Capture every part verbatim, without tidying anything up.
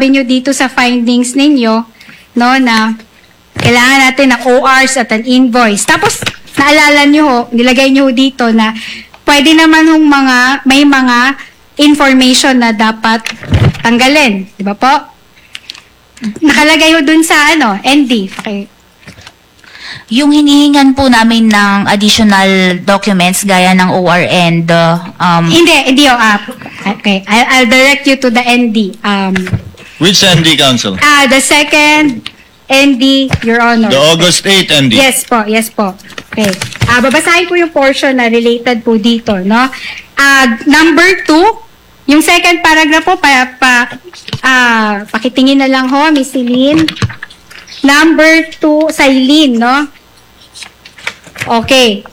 sinabi nyo dito sa findings ninyo, no, na kailangan natin ng O Rs at an invoice. Tapos, naalala nyo ho, nilagay nyo dito na pwede naman hong mga, may mga information na dapat tanggalin. Di ba po? Nakalagay ho dun sa, ano, N D. Okay. Yung hinihingan po namin ng additional documents gaya ng O R and uh, um, Hindi, hindi ho. Ah, okay, I'll, I'll direct you to the N D. Um, Which N D, Council? ah, the second N D, Your Honor. The August eighth N D. Yes po, yes po. Okay. Ah, babasahin po yung portion na related po dito, no? Ah, number two, yung second paragraph po, pa, pa, ah, pakitingin na lang ho, Miss Celine. Number two, Silene, no? Okay.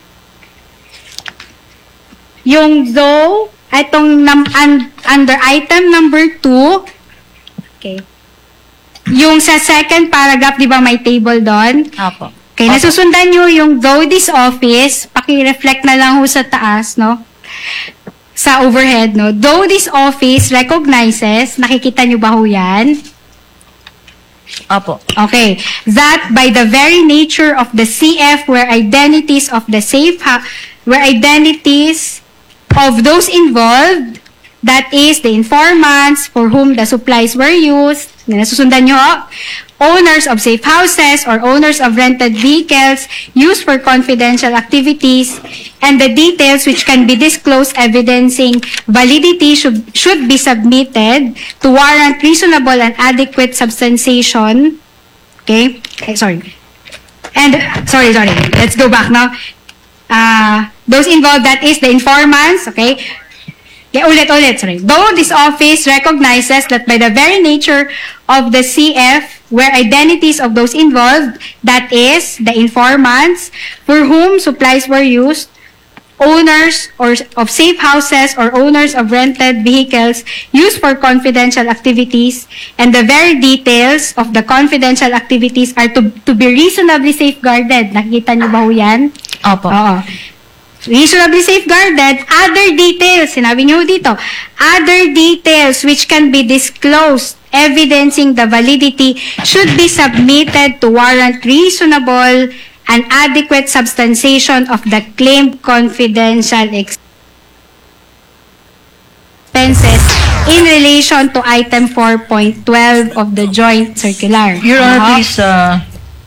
Yung though, itong num, un, under item number two, okay. Yung sa second paragraph, di ba may table doon? Apo. Okay, nasusundan nyo yung though this office, paki-reflect na lang ho sa taas, no? Sa overhead, no? Though this office recognizes, nakikita nyo ba ho yan? Apo. Okay, that by the very nature of the C F where identities of the safe ha where identities of those involved, that is the informants for whom the supplies were used, nasusundan nyo, owners of safe houses or owners of rented vehicles used for confidential activities, and the details which can be disclosed evidencing validity should, should be submitted to warrant reasonable and adequate substantiation. Okay? Eh, sorry. And, sorry, sorry. Let's go back now. Uh, those involved, that is the informants, okay? Okay, ulit, ulit, sorry. Though this office recognizes that by the very nature of the C F, where identities of those involved, that is, the informants, for whom supplies were used, owners or of safe houses or owners of rented vehicles used for confidential activities, and the very details of the confidential activities are to, to be reasonably safeguarded. Nakikita niyo ba ho yan? Opo. Oo. Reasonably safeguarded, other details, sinabi niyo dito, other details which can be disclosed evidencing the validity should be submitted to warrant reasonable and adequate substantiation of the claimed confidential expenses in relation to item four point twelve of the joint circular. Your Honor, Uh-huh. please, uh,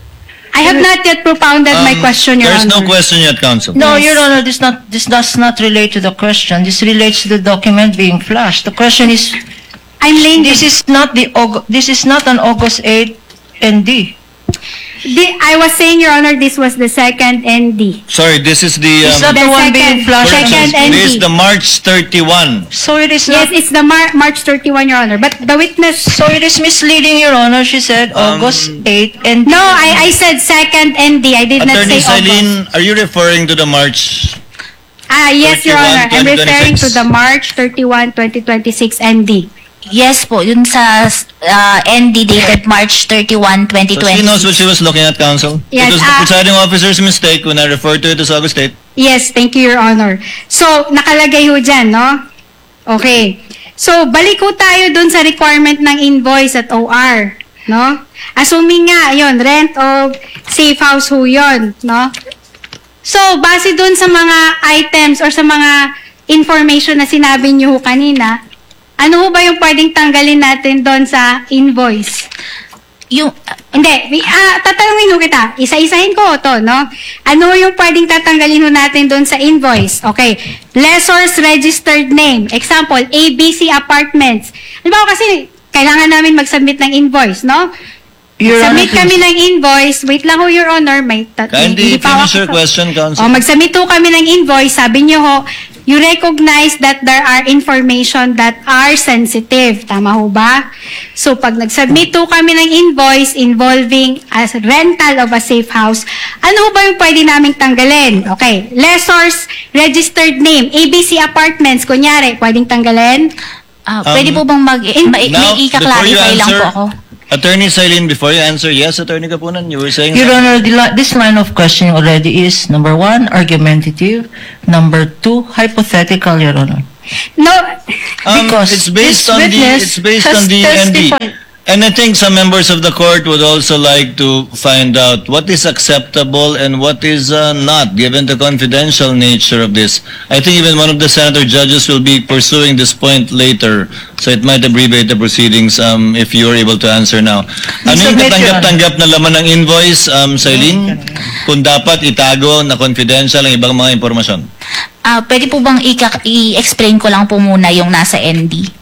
I have not yet propounded my Um, question, Your There's Honor. no question yet, Council. no, Yes. Your Honor, this not this does not relate to the question. This relates to the document being flashed. The question is, I'm laying this is not the Aug- this is not an August eighth N D. The, I was saying, Your Honor, this was the second N D. Sorry, this is the... Is Um, that the one being flashed? second N D. this is the March thirty-one. So it is Yes, not. it's the Mar March thirty-one, Your Honor. But the witness... So it is misleading, Your Honor. She said Um, August eighth N D. No, I, I said second N D. I did not Attorney say August. Silene, are you referring to the March? Ah, yes, Your thirty-one, Honor. I'm referring to twenty twenty-six. the March thirty-one, twenty twenty-six N D. Yes po, yun sa uh, N D dated March thirty-one, twenty So she knows what twenty. she was looking at, Council? Yes, It was the ah. presiding officer's mistake when I referred to it as August eighth. Yes, thank you, Your Honor. So, nakalagay ho dyan, no? Okay. So, balik ho tayo dun sa requirement ng invoice at O R, no? Assuming nga, yon rent of safe house ho yun, no? So, base dun sa mga items or sa mga information na sinabi niyo ho kanina, ano ho ba yung pwedeng tanggalin natin doon sa invoice? Yung, Hindi, may- ah, tatanungin ho kita. Isa-isahin ko to, no? Ano yung pwedeng tatanggalin ho natin doon sa invoice? Okay. Lessor's registered name. Example, A B C Apartments. Alam mo kasi, kailangan namin mag-submit ng invoice, no? Your Honor, Submit kami please. ng invoice. Wait lang ho, Your Honor. May tat- Kindly pa finish your ako- question, Council. O, mag-submit ho kami ng invoice. Sabi niyo ho, you recognize that there are information that are sensitive. Tama ho ba? So, pag nag-submit ho kami ng invoice involving as rental of a safe house, ano ho ba yung pwede naming tanggalin? Okay. Lessor's registered name, A B C Apartments, kunyari, pwedeng tanggalin? ah, Um, pwede po bang mag, in- may, Now, may before you ika-clarify lang answer, po ako? Attorney Silene, before you answer, yes, Attorney Kapunan, you were saying... Your Honor, the li- this line of questioning already is number one, argumentative, number two, hypothetical, Your Honor. No, Um, Because it's based this on the witness it's based has on the N D. testified. And I think some members of the court would also like to find out what is acceptable and what is uh, not, given the confidential nature of this. I think even one of the senator judges will be pursuing this point later, so it might abbreviate the proceedings um, if you are able to answer now. Ano yung submit, Your katanggap-tanggap na laman ng invoice, um, Sailin? Kung dapat itago na confidential ang ibang mga impormasyon. Ah, pwede po bang ika- i-explain ko lang po muna yung nasa N D?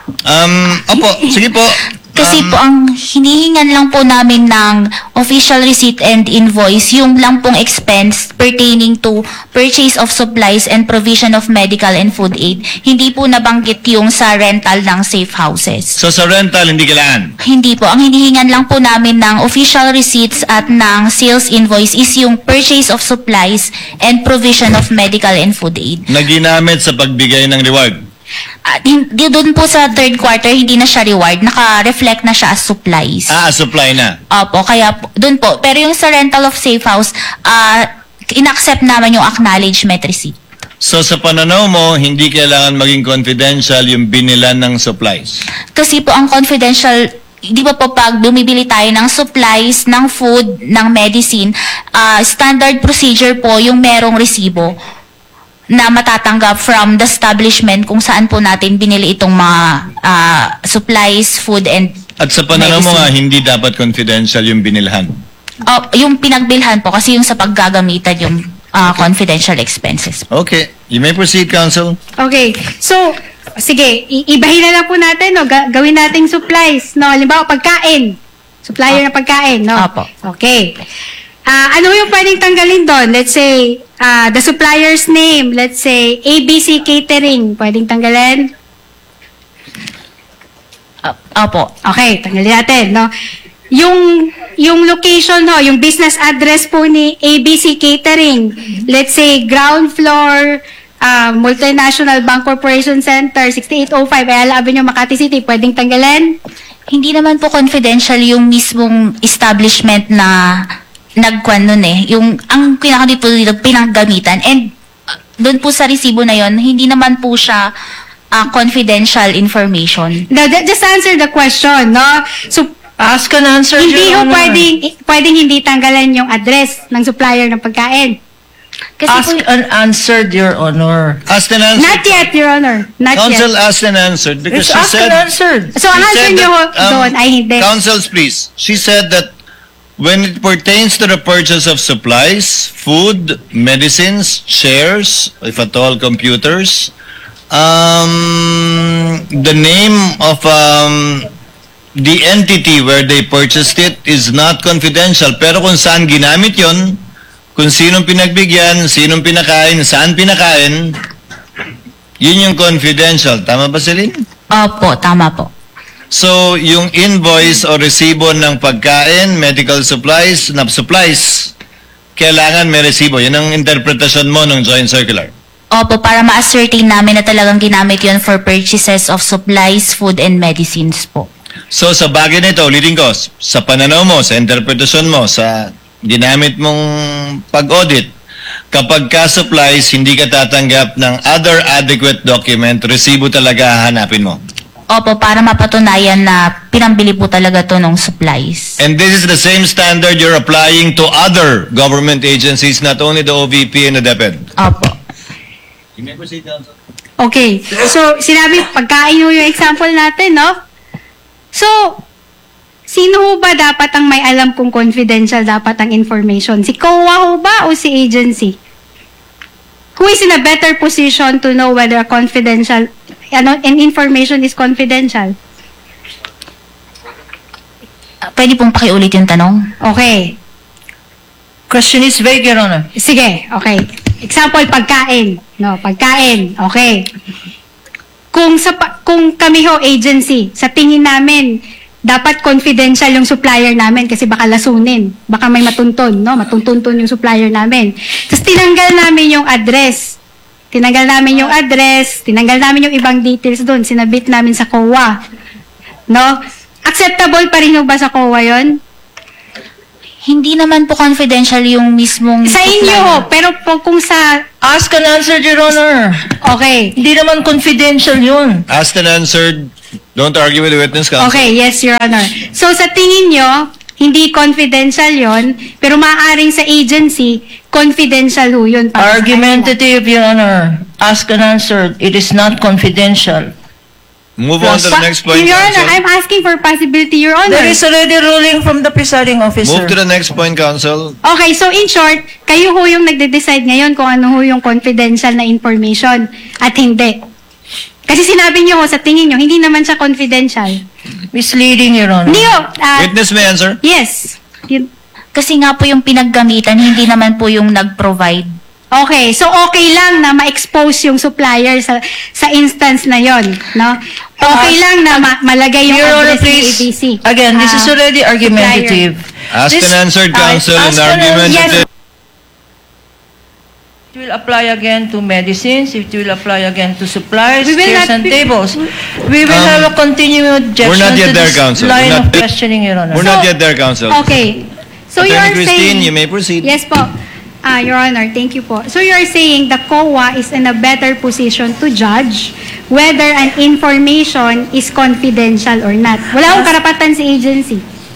Um, opo, sige po. Kasi Um, po ang hinihingan lang po namin ng official receipt and invoice, yung lang pong expense pertaining to purchase of supplies and provision of medical and food aid. Hindi po nabanggit yung sa rental ng safe houses. So sa rental, hindi kailangan. Hindi po. Ang hinihingan lang po namin ng official receipts at ng sales invoice is yung purchase of supplies and provision of medical and food aid. Na ginamit sa pagbigay ng reward. At hindi doon po sa third quarter, hindi na siya reward. Naka-reflect na siya as supplies. Ah, supply na. Opo, kaya po- doon po. Pero yung sa rental of safe house, ah in-accept naman yung acknowledgement receipt. So sa pananaw mo, hindi kailangan maging confidential yung binilan ng supplies. Kasi po ang confidential, di ba po pag bumibili tayo ng supplies, ng food, ng medicine, ah, standard procedure po yung merong resibo na matatanggap from the establishment kung saan po natin binili itong mga ah, supplies, food, and At sa pananaw mo medicine. nga, hindi dapat confidential yung binilhan. Oh, yung pinagbilhan po kasi yung sa paggagamitan yung ah, confidential expenses. Okay, you may proceed, counsel. okay. So, sige, i- ibahin na lang po natin, no? Ga- gawin nating supplies, no? Halimbawa, pagkain. Supplier ng pagkain, no? Apo. Okay. Ah, ano yung pwedeng tanggalin doon? Let's say, ah, the supplier's name. Let's say, A B C Catering. Pwedeng tanggalin? Ah, opo. Okay, tanggalin natin, no? Yung, yung location, no? Yung business address po ni A B C Catering. Let's say, ground floor, ah, Multinational Bank Corporation Center, sixty-eight oh five, Ayala Avenue, Makati City. Pwedeng tanggalin? Hindi naman po confidential yung mismong establishment na nagkwan nun eh. Yung, ang kinakadit po dito, pinanggamitan. And uh, doon po sa resibo na yon, hindi naman po siya uh, confidential information. No, that- just answer the question, no? So, Ask and answer, hindi Your ho Honor. pwedeng, pwedeng hindi tanggalan yung address ng supplier ng pagkain. Kasi Ask po, and answered, Your Honor. Asked and answered. Not yet, Your Honor. Not Counsel yet. asked and answered because It's she asked said... and answered. So, ang she answer said niyo ho that, um, doon ay hindi. Counsels, please. She said that when it pertains to the purchase of supplies, food, medicines, chairs, if at all computers, um, the name of um, the entity where they purchased it is not confidential. Pero kung saan ginamit yon, kung sinong pinagbigyan, sinong pinakain, saan pinakain, yun yung confidential. Tama ba, Celine? opo, tama po. So, yung invoice o resibo ng pagkain, medical supplies, na supplies, kailangan may resibo. Yun ang interpretasyon mo ng joint circular. Opo, para ma-ascertain namin na talagang ginamit yon for purchases of supplies, food, and medicines po. So, sa bagay na ito, ulitin ko, sa pananaw mo, sa interpretasyon mo, sa ginamit mong pag-audit, kapag ka supplies, hindi ka tatanggap ng other adequate document, resibo talaga hahanapin mo. Opo, para mapatunayan na pinambili po talaga to ng supplies. And this is the same standard you're applying to other government agencies, not only the O V P and the DepEd. Opo. You may proceed, counsel. Okay. So, sinabi, pagkain ho yung example natin, no? So, sino ho ba dapat ang may alam kung confidential dapat ang information? Si C O A ho ba o si agency? Who is in a better position to know whether a confidential ano, an information is confidential? Ah, Pwede pong pakiulit yung tanong? Okay. Question is vague, Your Honor. Sige, okay. Example, pagkain. No, pagkain. Okay. Kung sa pa- kung kami ho agency, sa tingin namin dapat confidential yung supplier namin kasi baka lasunin, baka may matunton, no? Matuntunton yung supplier namin. Tapos tinanggal namin yung address. Tinanggal namin yung address, tinanggal namin yung ibang details doon, sinabit namin sa C O A. No? Acceptable pa rin ho ba sa C O A 'yon? Hindi naman po confidential yung mismong Sa inyo ho, pero po kung sa... Ask and answer, Your Honor. Okay. Hindi naman confidential yun. Asked and answered. Don't argue with the witness, counsel. Okay, yes, Your Honor. So sa tingin nyo, hindi confidential yon, pero maaaring sa agency, confidential ho yun. para sa kanila. Argumentative, Your Honor. Ask and answered. It is not confidential. Move on to the Pa- next point, Your Honor, counsel. I'm asking for possibility, Your Honor. There is already ruling from the presiding officer. Move to the next point, counsel. Okay, so in short, kayo ho yung nagde-decide ngayon kung ano ho yung confidential na information at hindi. Kasi sinabi niyo ho sa tingin niyo, hindi naman siya confidential. Misleading, Your Honor. Hindi ho. ah, Witness may answer. yes. Yun- Kasi nga po yung pinaggamitan, hindi naman po yung nag-provide. Okay, so okay lang na ma-expose yung supplier sa sa instance na yon, no? Okay lang na ma- malagay yung Your Honor, address ng A please. B C. Again, this is Ah, already argumentative. Asked This- and answered, I- counsel, and ask and answer. argumentative. It will apply again to medicines. It will apply again to supplies, We will chairs, not and be- tables. We will Um, have a continuing objection we're not yet to there, this counsel. We're line not of yet- questioning, Your Honor. We're not yet there, counsel. Okay. So Attorney you're Christine, saying... you may proceed. Yes po. Ah, Your Honor, thank you po. So you're saying the C O A is in a better position to judge whether an information is confidential or not. Wala akong karapatan sa agency.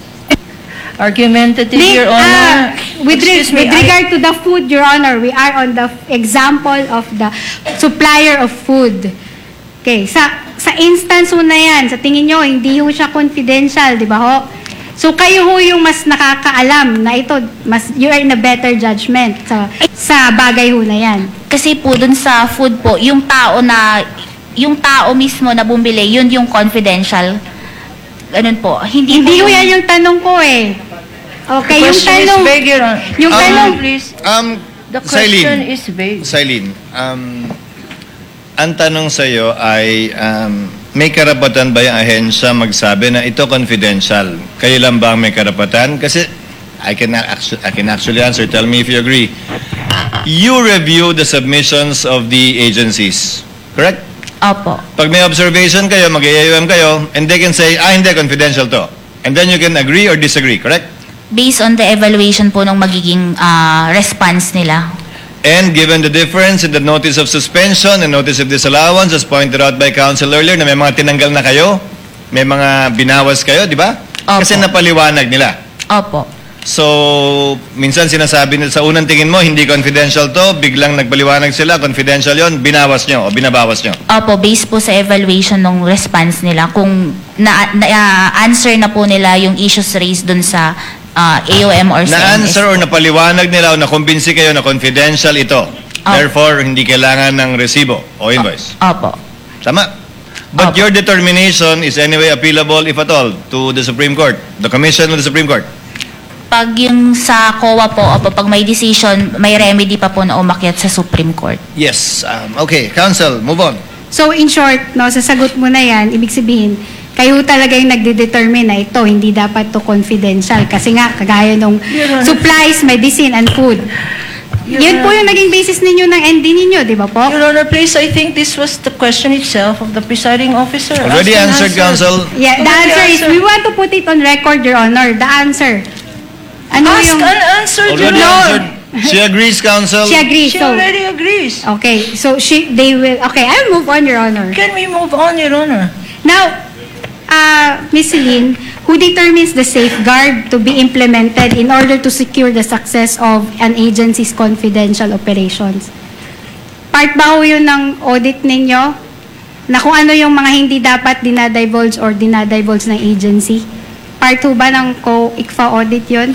Argumentative, May- Your ah, Honor. with, re- Excuse me, with I- regard to the food, Your Honor, we are on the f- example of the supplier of food. Okay, sa sa instance ho na yan, sa tingin nyo, hindi ho siya confidential, di ba ho? So kayo ho yung mas nakakaalam na ito, mas you are in a better judgment sa sa bagay ho na yan. Kasi po dun sa food po, yung tao na, yung tao mismo na bumili, yun yung confidential. Ganun po. Hindi, Hindi po ho yan yung tanong ko eh. Okay, yung question tanong, is vague, Your Honor. yung Um, tanong, Please, Um, the question Silene. is vague. Silene, um, ang tanong sa iyo ay, um, may karapatan ba yung ahensya magsabi na ito confidential? Kayo lang ba ang may karapatan? Kasi, I can, actu- I can actually answer. Tell me if you agree. You review the submissions of the agencies. Correct? Opo. Pag may observation kayo, mag-A U M kayo, and they can say, ah, hindi, confidential to. And then you can agree or disagree, correct? Based on the evaluation po ng magiging ah, response nila. And given the difference in the notice of suspension and notice of disallowance, as pointed out by counsel earlier, na may mga tinanggal na kayo, may mga binawas kayo, di ba? Opo. Kasi napaliwanag nila. Opo. So, minsan sinasabi nila sa unang tingin mo, hindi confidential to, biglang nagpaliwanag sila, confidential yon, binawas nyo o binabawas nyo. Opo, based po sa evaluation ng response nila, kung na-answer na, po nila yung issues raised dun sa ah, A O M or sa M S Na-answer po. or napaliwanag nila o nakumbinsi kayo na confidential ito. Therefore, hindi kailangan ng resibo o invoice. Opo. Tama? But Opo. your determination is anyway appealable, if at all, to the Supreme Court, the Commission of the Supreme Court. Pag yung sa C O A po, opo, pag may decision, may remedy pa po na umakyat sa Supreme Court. Yes. Um, okay, counsel, move on. so in short, no, sa sagot mo na yan, ibig sabihin, kayo talaga yung nagde-determine na ito, hindi dapat to confidential. Kasi nga, kagaya nung supplies, medicine, and food. Yun po yung naging basis ninyo ng N D ninyo, di ba po? Your Honor, please, I think this was the question itself of the presiding officer. Already Ask and answered, answer. counsel. Yeah, the Already answer is, answered. we want to put it on record, Your Honor. The answer. Ano Ask yung... and answer, Your Already Honor. answered. She agrees, counsel. She agrees. She So, already agrees. okay, so she, they will... Okay, I'll move on, Your Honor. Can we move on, Your Honor? Now, uh, Miz Celine, who determines the safeguard to be implemented in order to secure the success of an agency's confidential operations? Part ba ho yun ng audit ninyo? Na kung ano yung mga hindi dapat dinadivulge or dinadivulge ng agency? Part ho ba ng co-I C F A audit yun?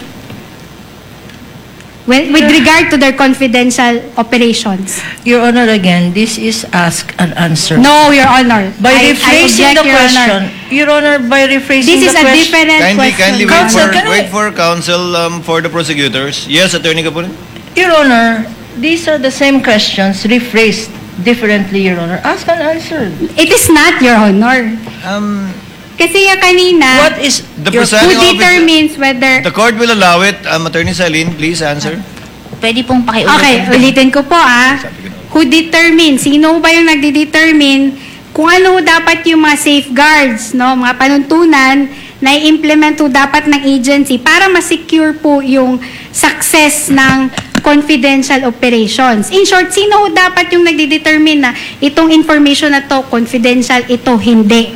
With, with regard to their confidential operations? Your Honor, again, this is ask and answer. No, Your Honor. By I- I rephrasing object, the Your Honor. question, Your Honor, by rephrasing This is the a question. different Kindly, question. kindly wait Counsel, for, can I- wait for counsel um, for the prosecutors. Yes, Attorney Kapunin? Your Honor, these are the same questions rephrased differently, Your Honor. Ask and answer. It is not, Your Honor. Um, Kasi nga kanina, What is The your presiding who officer- determines whether... the court will allow it. Um, Attorney Celine, please answer. Pwede pong pakiulit. Okay, ulitin ko po ah. Who determines? Sino ba yung nagde-determine kung ano dapat yung mga safeguards, no? Mga panuntunan na i-implement po dapat ng agency para ma-secure po yung success ng confidential operations. In short, sino ho dapat yung nagdedetermine na itong information na to confidential, ito hindi?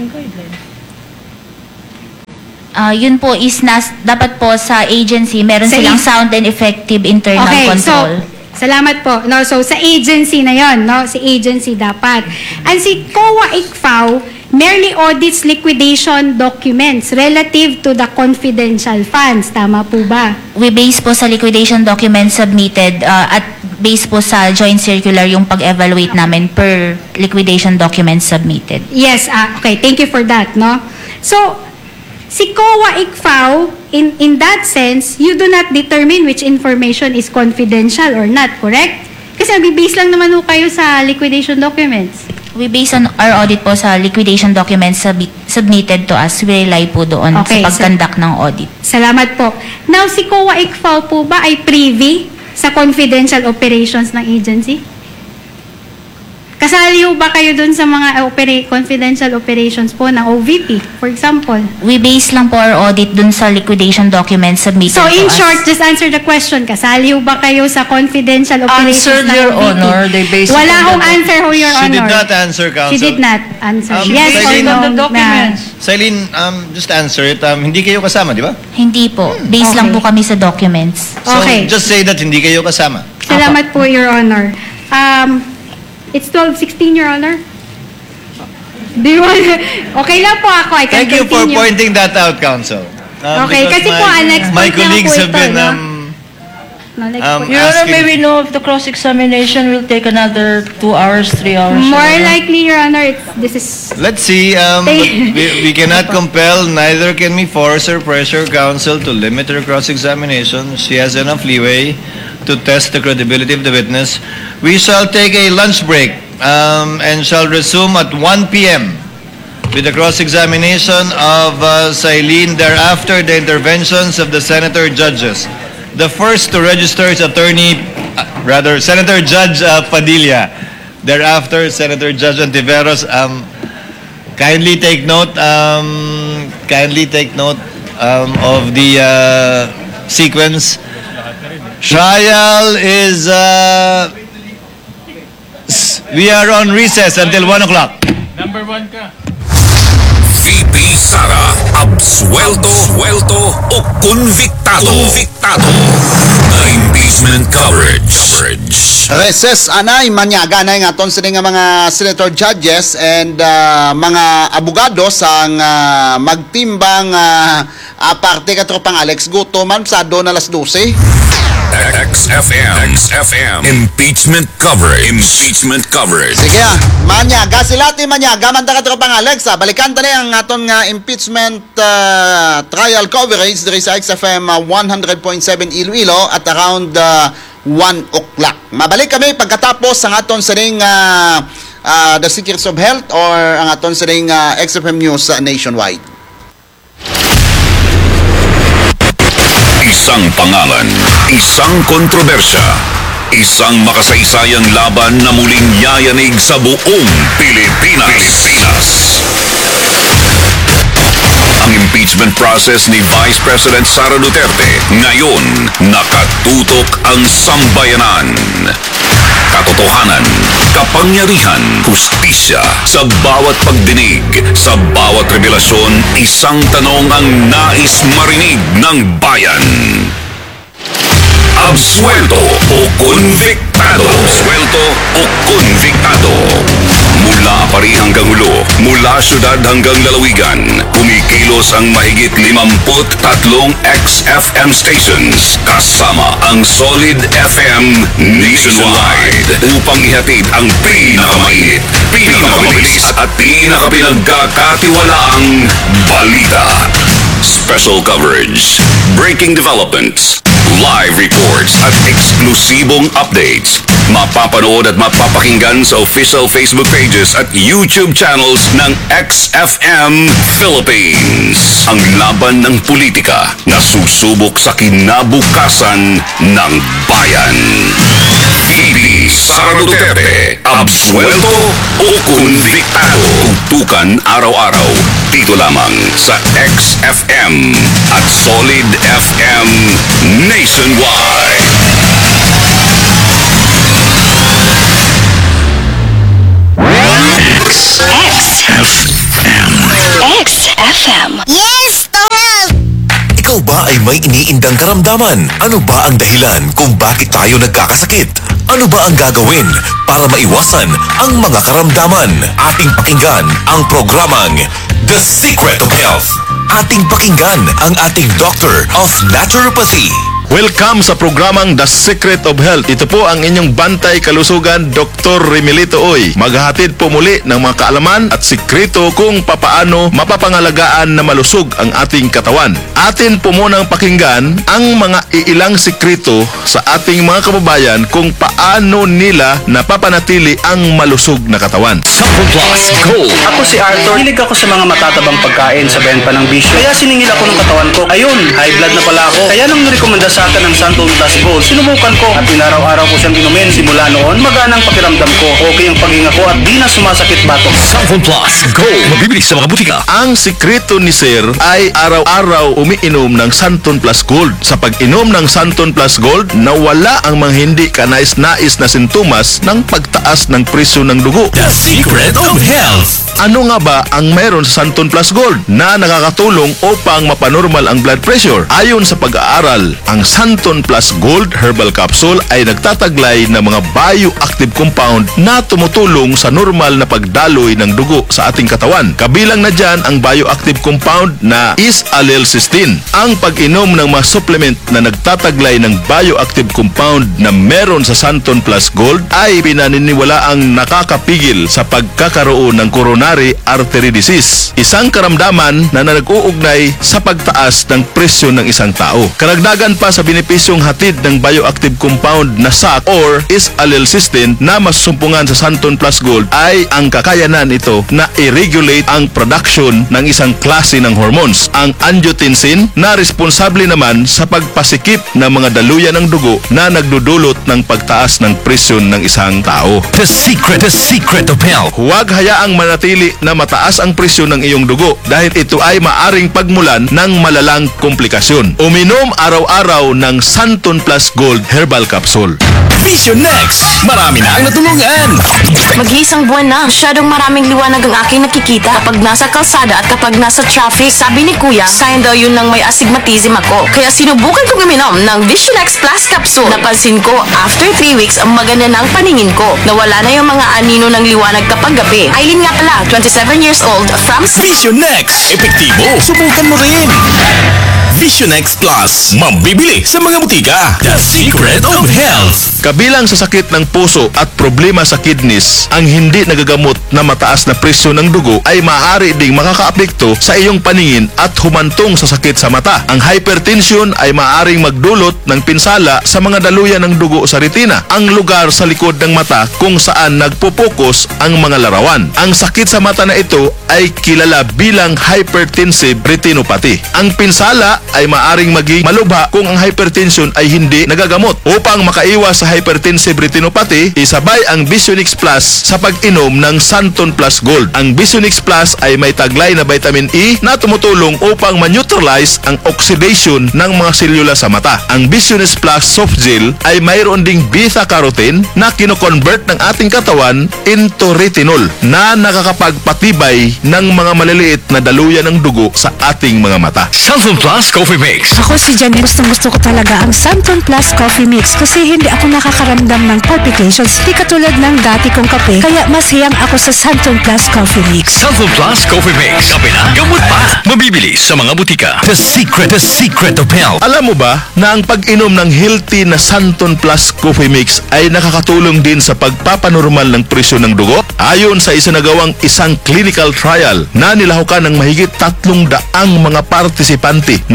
Ah, yun po is nas, dapat po sa agency, meron Sa silang i- sound and effective internal Okay, control. so, salamat po. No, so, sa agency na yon, no? Si agency dapat. And si C O A I C F A O merely audits liquidation documents relative to the confidential funds. Tama po ba? We base po sa liquidation documents submitted ah, at base po sa joint circular yung pag-evaluate namin per liquidation documents submitted. Yes, ah, okay. Thank you for that, no? So, si C O A I C F A O, in, in that sense, you do not determine which information is confidential or not, correct? Kasi nag-base lang naman ho kayo sa liquidation documents. We base on our audit po sa liquidation documents submit, submitted to us. We rely po doon Okay, sa pag-conduct ng audit. Salamat po. Now, si C O A I C F A O po ba ay privy sa confidential operations ng agency? Kasali ho ba kayo dun sa mga opera- confidential operations po ng O V P, for example? We base lang po our audit dun sa liquidation documents submitted So, to in us. short, just answer the question. Kasali ho ba kayo sa confidential operations Answered, ng Your O V P? Honor. They based Wala it on hong the- answer ho, Your She Honor. did not answer, Counsel. She did not answer. Um, yes or Shailene- no? On the documents. Silene, um, just answer it. Um, hindi kayo kasama, di ba? Hindi po. Base lang Okay. po kami sa documents. So, Okay. just say that hindi kayo kasama. Salamat po, Your Honor. Um, it's twelve sixteen, Your Honor. Do you want... Okay lang po ako. I can Thank you for continue. pointing that out, Counsel. Um, Okay, because kasi po, my, Alex, my point lang colleagues po have ito, been no? um, No, like Um, po- Your Honor, asking- may we know if the cross-examination will take another two hours, three hours? Your More Honor? likely, Your Honor, it's, this is... let's see. Um, but Thank- we, we cannot compel, neither can we force or pressure counsel to limit her cross-examination. She has enough leeway to test the credibility of the witness. We shall take a lunch break um, and shall resume at one p m with the cross-examination of uh, Silene. Thereafter, the interventions of the senator judges. The first to register is Attorney, uh, rather, Senator Judge uh, Padilla. Thereafter, Senator Judge Antiveros. Um, kindly take note, um, kindly take note um, of the uh, sequence. Trial is, uh, s- we are on recess until one o'clock. V P Sara, absuelto, suelto o convictado. Convictado. The impeachment coverage. Coverage. Reses anay manyaga na nga ton sila nga mga senator judges and ah, mga abogado sang ah, magtimbang uh, parte ka tropang Alex Guto man sa do na alas dose. X F M. X F M. Impeachment coverage. Impeachment coverage. Sige ah, manyaga sila ti manyaga man ta ka tropang Alex ah. Balikan ta na ang aton nga impeachment ah, trial coverage diri sa X F M ah, one hundred point seven Iloilo at around ah, one o'clock. Mabalik kami pagkatapos ang aton sa ring ah, ah, The Secrets of Health or ang aton sa ring ah, X F M News ah, nationwide. Isang pangalan, isang kontrobersya, isang makasaysayang laban na muling yayanig sa buong Pilipinas. Pilipinas. Ang impeachment process ni Vice President Sara Duterte ngayon nakatutok ang sambayanan. Katotohanan, kapangyarihan, hustisya, sa bawat pagdinig, sa bawat revelasyon, isang tanong ang nais marinig ng bayan. Absuelto o konviktado? Absuelto o konviktado? Mula Pari hanggang Ulo, mula syudad hanggang lalawigan, kumikilos ang mahigit limamput tatlong X F M stations kasama ang Solid F M nationwide upang ihatid ang pinakamainit, pinakamabilis at pinakapinagkakatiwalaang balita. Special coverage, breaking developments, live reports at eksklusibong updates. Mapapanood at mapapakinggan sa official Facebook pages at YouTube channels ng X F M Philippines. Ang laban ng politika na susubok sa kinabukasan ng bayan. P B Sara Duterte. Absuelto o konbiktado. Tugtukan araw-araw. Dito lamang sa X F M at Solid F M Nationwide. X F M. Yes, Tol! Ikaw ba ay may iniindang karamdaman? Ano ba ang dahilan kung bakit tayo nagkakasakit? Ano ba ang gagawin para maiwasan ang mga karamdaman? Ating pakinggan ang programang The Secret of Health. Ating pakinggan ang ating Doctor of Naturopathy. Welcome sa programang The Secret of Health. Ito po ang inyong bantay kalusugan, Doctor Remilito Oy. Maghahatid po muli ng mga kaalaman at sikreto kung papaano mapapangalagaan na malusog ang ating katawan. Atin po munang pakinggan ang mga iilang sikreto sa ating mga kababayan kung paano nila napapanatili ang malusog na katawan. Sample Plus Gold. Ako si Arthur. Hilig ako sa mga matatabang pagkain sa pa ng bisyo. Kaya siningil ako ng katawan ko. Ayun, high blood na pala ako. Kaya nang nirekomenda sa akin ng Santon Plus Gold, sinubukan ko at inaraw-araw ko siyang inumin. Simula noon, maganang pakiramdam ko. Okay ang paghinga ko at di na sumasakit batok. Sample Plus Gold. Mabibili sa mga butika. Ang sikreto ni Sir ay araw-araw umiinom ng Santon Plus Gold. Sa pag-inom ng Santon Plus Gold, nawala ang mga hindi kanais-nais na sintomas ng pagtaas ng presyo ng dugo. The Secret of Health. Ano nga ba ang meron sa Santon Plus Gold na nakakatulong upang mapanormal ang blood pressure? Ayon sa pag-aaral, ang Santon Plus Gold Herbal Capsule ay nagtataglay ng mga bioactive compound na tumutulong sa normal na pagdaloy ng dugo sa ating katawan. Kabilang na dyan ang bioactive compound na is-alelcysteine. Ang pag-inom ng mga supplement na nagtataglay ng bioactive compound na meron sa Santon Plus Gold ay pinaniniwalaang nakakapigil sa pagkakaroon ng coronary artery disease, isang karamdaman na nag-uugnay sa pagtaas ng presyo ng isang tao. Karagdagan pa sa benepisyong hatid ng bioactive compound na S A C or is-alelcysteine na masusumpungan sa Santon Plus Gold ay ang kakayanan ito na i-regulate ang production ng isang klase ng hormones, ang angiotensin, na responsable naman sa pagpasikip ng mga daluyan ng dugo na nagdudulot ng pagtaas ng presyon ng isang tao. The Secret, The Secret of Health. Huwag hayaang manatili na mataas ang presyon ng iyong dugo dahil ito ay maaring pagmulan ng malalang komplikasyon. Uminom araw-araw ng Santon Plus Gold Herbal Capsule. Vision Next. Marami na ang natulungan. Mag-iisang buwan na, masyadong maraming liwanag ang aking nakikita kapag nasa kalsada at kapag nasa traffic. Sabi ni Kuya, sign daw yun ng may astigmatism ako. Kaya sinubukan kong uminom ng Vision X Plus Capsule. Napansin ko, after three weeks, ang maganda na ang paningin ko. Nawala na yung mga anino ng liwanag kapag gabi. Aileen nga pala, twenty-seven years old, from... Vision Next. Epektibo. Subukan mo rin. Vision X Plus. Mabibili sa mga butika. The Secret of Health. Kabilang sa sakit ng puso at problema sa kidneys, ang hindi nagagamot na mataas na presyo ng dugo ay maaari ding makakaapekto sa iyong paningin at humantong sa sakit sa mata. Ang hypertension ay maaaring magdulot ng pinsala sa mga daluyan ng dugo sa retina, ang lugar sa likod ng mata kung saan nagpupokus ang mga larawan. Ang sakit sa mata na ito ay kilala bilang hypertensive retinopathy. Ang pinsala ay maaaring maging malubha kung ang hypertension ay hindi nagagamot. Upang makaiwas sa hypertensive retinopathy, isabay ang Vision X Plus sa pag-inom ng Santon Plus Gold. Ang Vision X Plus ay may taglay na vitamin E na tumutulong upang ma-neutralize ang oxidation ng mga selula sa mata. Ang Vision X Plus Soft Gel ay mayroon ding beta-carotene na kino-convert ng ating katawan into retinol na nakakapagpatibay ng mga maliliit na daluyan ng dugo sa ating mga mata. Santon Plus Coffee Mix. Ako si Janine, gustong gusto ko talaga ang Santon Plus Coffee Mix kasi hindi ako nakakaramdam ng palpitations, di katulad ng dati kong kape, kaya mas hiyang ako sa Santon Plus Coffee Mix. Santon Plus Coffee Mix. Kape na, gamot pa. Mabibili sa mga butika. The Secret, The Secret of Health. Alam mo ba na ang pag-inom ng healthy na Santon Plus Coffee Mix ay nakakatulong din sa pagpapanormal ng presyo ng dugo? Ayon sa isinagawang isang clinical trial na nilahukan ng mahigit tatlong daang mga partisipante na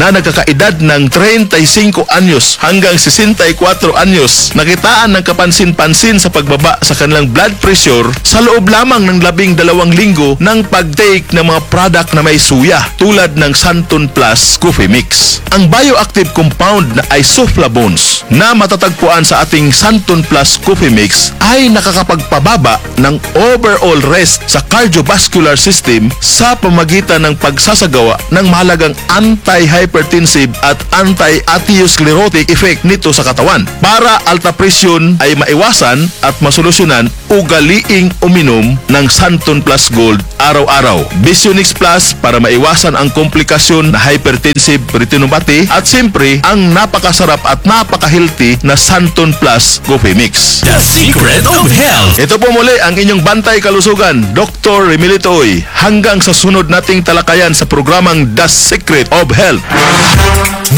na nagkakaedad ng thirty-five anyos hanggang sixty-four anyos nakitaan ng kapansin-pansin sa pagbaba sa kanilang blood pressure sa loob lamang ng labing dalawang linggo ng pag-take ng mga product na may suya tulad ng Santon Plus Coffee Mix. Ang bioactive compound na isoflavones na matatagpuan sa ating Santon Plus Coffee Mix ay nakakapagpababa ng overall risk sa cardiovascular system sa pamagitan ng pagsasagawa ng mahalagang anti-hypertensive at anti-atherosclerotic effect nito sa katawan para alta presyon ay maiwasan at masolusyonan ugaliing uminom ng Santon Plus Gold araw-araw. Visionix Plus para maiwasan ang komplikasyon na hypertensive retinopathy at siyempre ang napakasarap at napaka-healthy na Santon Plus Coffee Mix. The Secret of Health. Ito po muli ang inyong bantay kalusugan, Doctor Remilito Oy. Hanggang sa sunod nating talakayan sa programang The Secret of Health.